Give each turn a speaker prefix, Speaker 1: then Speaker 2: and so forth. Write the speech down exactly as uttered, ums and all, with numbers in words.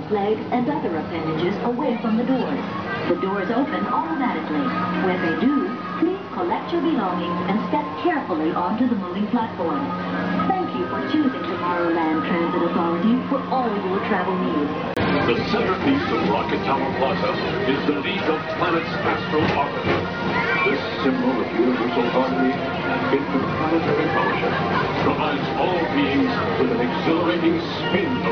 Speaker 1: arms, legs, and other appendages away from the doors. The doors open automatically. When they do, please collect your belongings and step carefully onto the moving platform. Thank you for choosing Tomorrowland Transit Authority for all your travel needs.
Speaker 2: The centerpiece of Rocket Tower Plaza is the League of Planets Astral Orbiter. This symbol of universal harmony and interplanetary fellowship provides all beings with an exhilarating spin